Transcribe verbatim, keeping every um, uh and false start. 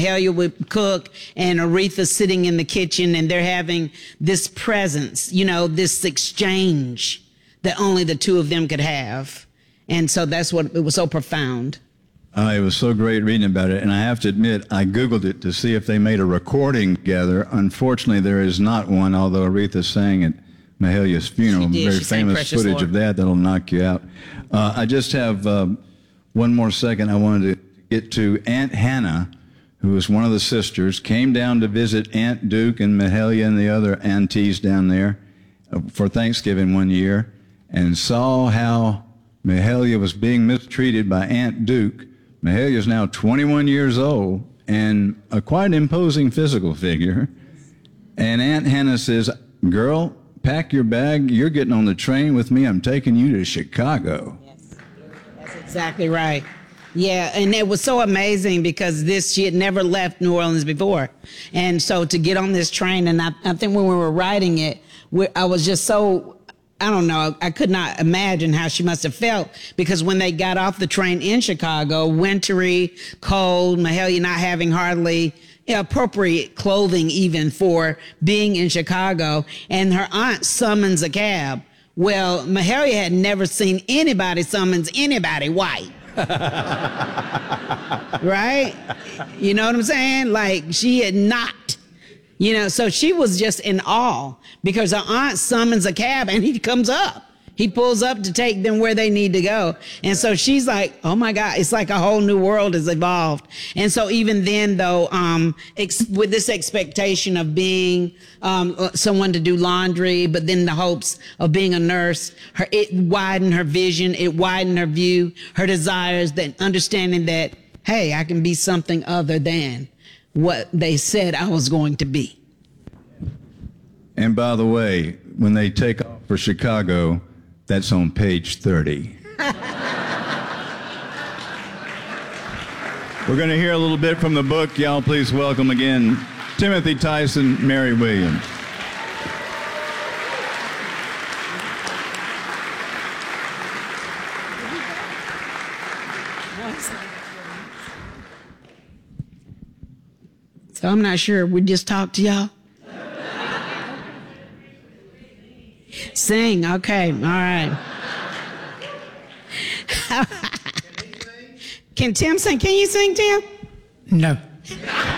Mahalia would cook and Aretha sitting in the kitchen, and they're having this presence, you know, this exchange that only the two of them could have. And so that's what, it was so profound. Uh, it was so great reading about it, and I have to admit, I Googled it to see if they made a recording together. Unfortunately, there is not one, although Aretha sang at Mahalia's funeral. She did. Very She sang famous Precious footage Lord. of that that'll knock you out. Uh, I just have um, one more second. I wanted to get to Aunt Hannah, who was one of the sisters, came down to visit Aunt Duke and Mahalia and the other aunties down there uh, for Thanksgiving one year, and saw how Mahalia was being mistreated by Aunt Duke. Mahalia is now twenty-one years old and a quite imposing physical figure. And Aunt Hannah says, "Girl, pack your bag. You're getting on the train with me. I'm taking you to Chicago." Yes, that's exactly right. Yeah, and it was so amazing because this, she had never left New Orleans before. And so to get on this train, and I, I think when we were writing it, we, I was just so, I don't know, I could not imagine how she must have felt, because when they got off the train in Chicago, wintry, cold, Mahalia not having hardly appropriate clothing even for being in Chicago, and her aunt summons a cab. Well, Mahalia had never seen anybody summons anybody white. Right? You know what I'm saying? Like, she had not, you know, so she was just in awe because her aunt summons a cab and he comes up. He pulls up to take them where they need to go. And so she's like, oh my God, it's like a whole new world has evolved. And so even then though, um, ex- with this expectation of being, um, someone to do laundry, but then the hopes of being a nurse, her, it widened her vision, it widened her view, her desires, that understanding that, hey, I can be something other than what they said I was going to be. And by the way, when they take off for Chicago, that's on page thirty. We're going to hear a little bit from the book. Y'all please welcome again Timothy Tyson, Mary Williams. So I'm not sure. We just talked to y'all. Sing. Okay. All right. Can Tim sing? Can you sing, Tim? No.